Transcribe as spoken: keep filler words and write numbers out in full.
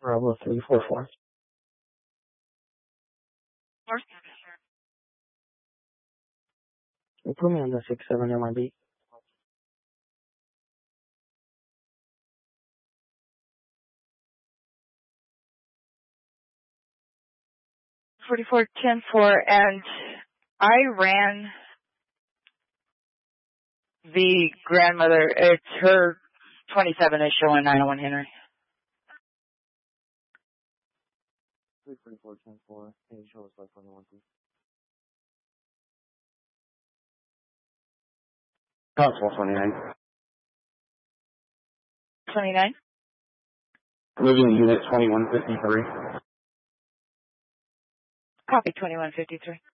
Bravo three four four. Four. You put me on the six seven M I B. forty-four ten four, and I ran the grandmother. It's her twenty-seven is showing nine oh one Henry. three forty-four ten four. Can you show us like twenty-one, please? Possible twenty-nine. twenty-nine? Moving unit twenty-one fifty-three. Copy twenty-one fifty-three.